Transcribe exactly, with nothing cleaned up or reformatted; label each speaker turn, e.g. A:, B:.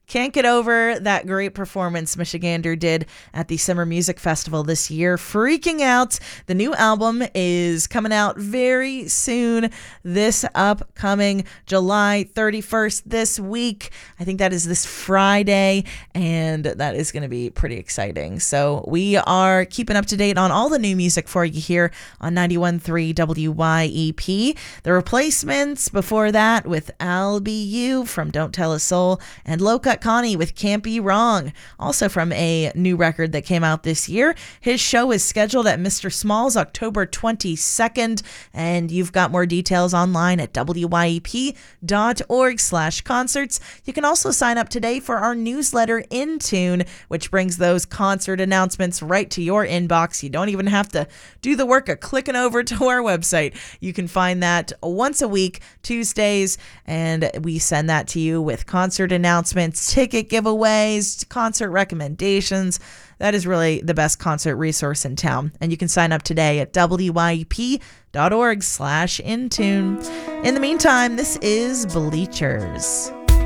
A: Can't get over that great performance Michigander did at the Summer Music Festival this year. Freaking Out. The new album is coming out very soon, this upcoming July thirty-first, this week. I think that is this Friday, and that is going to be pretty exciting. So we are keeping up to date on all the new music for you here on ninety-one point three W Y E P. The Replacements before that with I'll Be You from Don't Tell a Soul, and Low Cut Connie with Can't Be Wrong, also from a new record that came out this year. His show is scheduled at Mister Small's October twenty-second, and you've got more details online at W Y E P dot org slash concerts. You can also sign up today for our newsletter In Tune, which brings those concert announcements right to your inbox. You don't even have to do the work of clicking over to our website. You can find that once a week, Tuesdays, and we send that to you with concert announcements, ticket giveaways, concert recommendations. That is really the best concert resource in town. And you can sign up today at W Y E P dot org slash Intune. In the meantime, this is Bleachers.